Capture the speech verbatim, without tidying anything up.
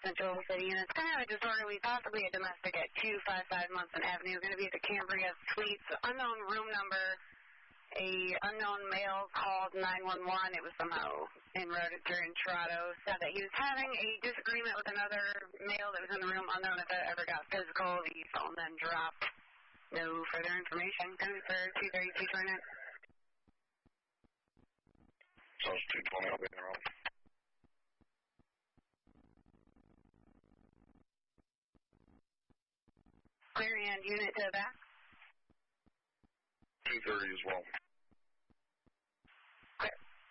Central City units. Kind of a disorderly, possibly a domestic at two five five Munson Avenue. Going to be at the Cambria Suites. Unknown room number. A unknown male called nine one one. It was somehow enroaded during Toronto. Said that he was having a disagreement with another male that was in the room. Unknown if that ever got physical. The phone then dropped. No further information. Going to be for two thirty-two twenty-nine. So it's two twenty, I'll be in the room. Clear and unit to the back. two thirty as well.